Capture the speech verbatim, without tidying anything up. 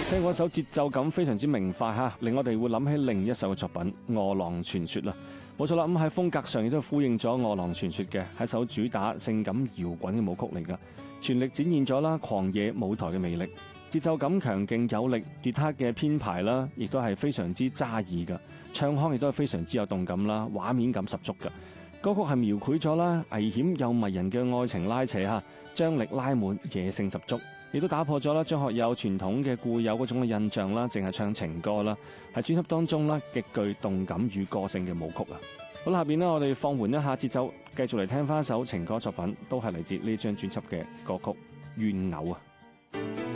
聽嗰首節奏感非常之明快吓，令我哋會諗起另一首嘅作品《餓狼傳說》啦。冇錯啦，咁喺風格上亦都呼應咗《餓狼傳說》嘅，係首主打性感搖滾嘅舞曲嚟噶，全力展現咗啦狂野舞台嘅魅力，節奏感強勁有力，傑克嘅編排啦，亦都係非常之揸耳噶，唱腔亦都係非常之有動感啦，畫面感十足噶。歌曲係描繪咗啦危險又迷人嘅愛情拉扯吓，張力拉滿，野性十足，亦都打破咗啦張學友傳統嘅固有嗰種嘅印象啦，淨係唱情歌啦，喺專輯當中啦極具動感與個性嘅舞曲啊！好啦，下邊呢，我哋放緩一下節奏，繼續嚟聽翻首情歌作品，都係嚟自呢張專輯嘅歌曲《怨偶》啊！